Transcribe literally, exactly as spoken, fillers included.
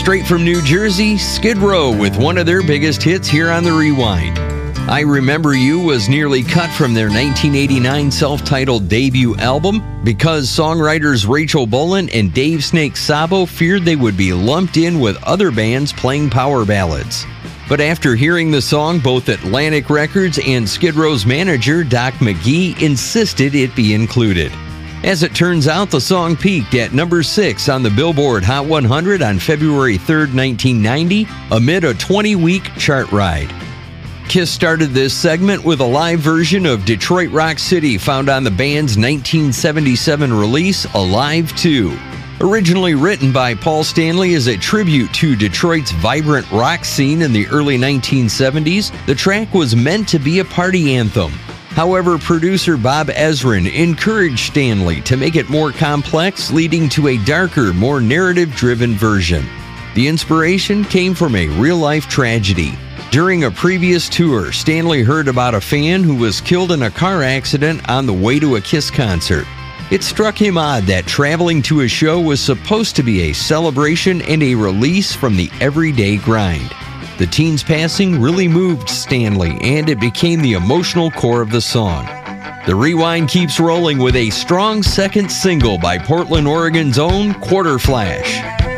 Straight from New Jersey, Skid Row with one of their biggest hits here on The Rewind. I Remember You was nearly cut from their nineteen eighty-nine self-titled debut album because songwriters Rachel Bolan and Dave Snake Sabo feared they would be lumped in with other bands playing power ballads. But after hearing the song, both Atlantic Records and Skid Row's manager, Doc McGee, insisted it be included. As it turns out, the song peaked at number six on the Billboard Hot one hundred on February third, nineteen ninety, amid a twenty-week chart ride. Kiss started this segment with a live version of Detroit Rock City found on the band's nineteen seventy-seven release, Alive two. Originally written by Paul Stanley as a tribute to Detroit's vibrant rock scene in the early nineteen seventies, the track was meant to be a party anthem. However, producer Bob Ezrin encouraged Stanley to make it more complex, leading to a darker, more narrative-driven version. The inspiration came from a real-life tragedy. During a previous tour, Stanley heard about a fan who was killed in a car accident on the way to a Kiss concert. It struck him odd that traveling to a show was supposed to be a celebration and a release from the everyday grind. The teen's passing really moved Stanley, and it became the emotional core of the song. The Rewind keeps rolling with a strong second single by Portland, Oregon's own Quarter Flash.